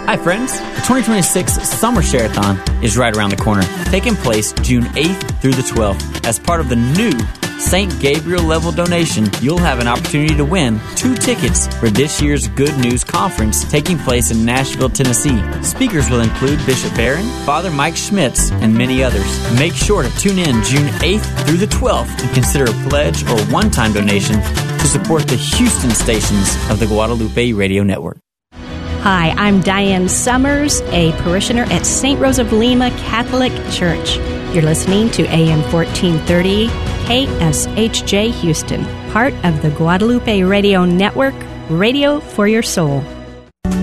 Hi friends, the 2026 Summer Share-a-thon is right around the corner, taking place June 8th through the 12th. As part of the new St. Gabriel level donation, you'll have an opportunity to win 2 tickets for this year's Good News Conference taking place in Nashville, Tennessee. Speakers will include Bishop Barron, Father Mike Schmitz, and many others. Make sure to tune in June 8th through the 12th and consider a pledge or one-time donation to support the Houston stations of the Guadalupe Radio Network. Hi, I'm Diane Summers, a parishioner at St. Rose of Lima Catholic Church. You're listening to AM 1430 KSHJ Houston, part of the Guadalupe Radio Network, radio for your soul.